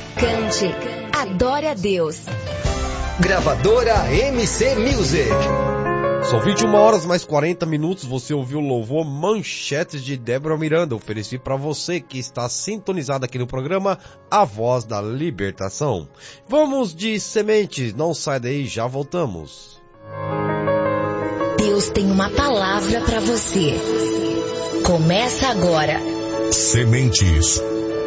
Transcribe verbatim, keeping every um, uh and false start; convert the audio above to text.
Cante, adore a Deus. Gravadora M C Music. São vinte e uma horas mais quarenta minutos, você ouviu o louvor Manchetes de Débora Miranda. Ofereci para você que está sintonizado aqui no programa A Voz da Libertação. Vamos de sementes, não sai daí, já voltamos. Deus tem uma palavra para você. Começa agora. Sementes,